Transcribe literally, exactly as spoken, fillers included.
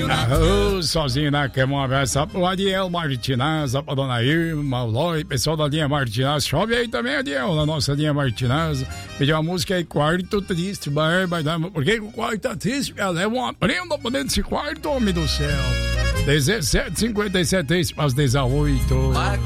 Ah, sozinho na cama, um abraço pro Adiel Martinaz, pra dona Irma, o Loi, pessoal da linha Martinaz. Chove aí também, Adiel, na nossa linha Martinaz. Pediu uma música aí, Quarto Triste, barba. Por que o quarto tá triste? Leva uma prenda pra dentro desse quarto, homem do céu. dezessete e cinquenta e sete, para as dezoito.